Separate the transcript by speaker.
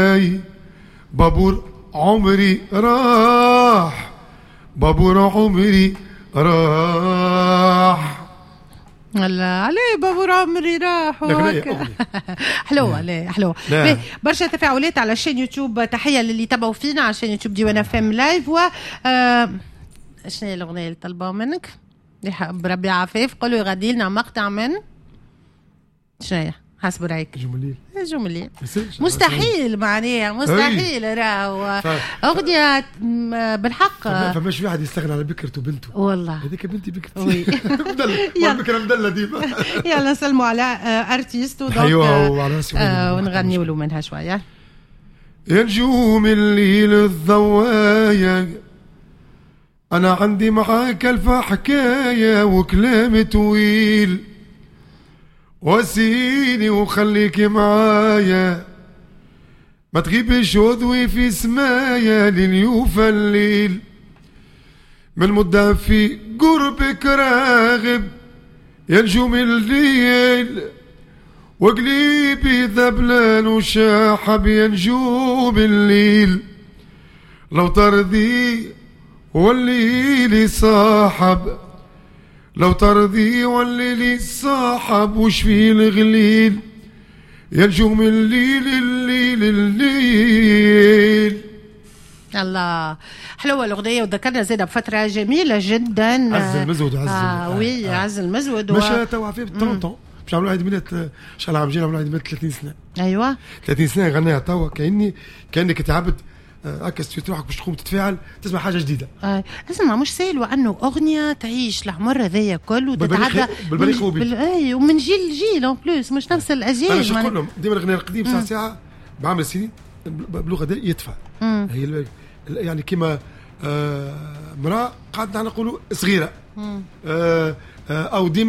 Speaker 1: بابور عمري راح، بابور عمري راح.
Speaker 2: لا عليه بابور عمري راح. حلوه. لا حلوه. برشا تفاعلات على الشين يوتيوب. تحيه للي تابعوا فينا على الشين يوتيوب ديوان اف ام لايف. و شنو هي الاغنيه اللي طلبوها منك؟ يحب ربي عفاف. قولوا يغدي لنا مقطع من شنو هي؟ حسب رايك. جمليل مستحيل معناها مستحيل. راهو اغنيه بالحق
Speaker 1: فماش واحد يستغنى على بكرته وبنته.
Speaker 2: والله
Speaker 1: هذيك بنتي بكرتي بكره مدلة ديما.
Speaker 2: يلا نسلموا على ارتيست ونغنيوا له منها شويه.
Speaker 1: يا نجوم الليل الضوايا انا عندي معاك الف حكايه وكلام طويل، وسيني وخليك معايا ما تغيبش وضوي في سمايا لليوفى الليل، من مدة في قربك راغب يا نجوم الليل، وقليبي ذبلان وشاحب يا نجوم الليل، لو ترضي واللي لي صاحب، لو ترضي واللي لي صاحب وش فيه الغليل يا نجوم الليل الليل الليل.
Speaker 2: الله حلوه الاغنيه. وذكرنا زيدا بفتره جميله جدا.
Speaker 1: عز المزود.
Speaker 2: وي عز المزود.
Speaker 1: مشى تو عفيف 30 باش نعملوا عيد ميلاد ان شاء الله عام جاي نعملوا عيد ميلاد 30 سنه.
Speaker 2: ايوه
Speaker 1: 30 سنه غناها توا كانك تعبت هكا ستويت روحك باش تقوم تتفاعل تسمع حاجه جديده.
Speaker 2: اسمع مش سهل وانه اغنيه تعيش العمر هذايا كل وتتعدى
Speaker 1: بالبريق
Speaker 2: ومن جيل لجيل اون بلوس مش نفس الاجيال.
Speaker 1: انا شو نقول لهم ديما الاغنيه القديم ساعه بعمل سنين بلغه دي يدفع. هي يعني كيما مراه قعدنا نقولوا صغيره او ديما